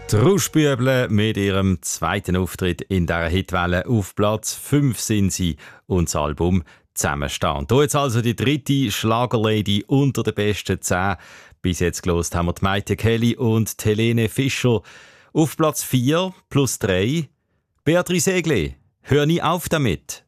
Die Rauschbüble mit ihrem zweiten Auftritt in dieser Hitwelle. Auf Platz 5 sind sie und das Album «Zusammenstehen». Hier jetzt also die dritte Schlagerlady unter den besten 10. Bis jetzt gehört haben wir die Maite Kelly und die Helene Fischer. Auf Platz 4 plus 3 Beatrice Egli. «Hör nie auf damit».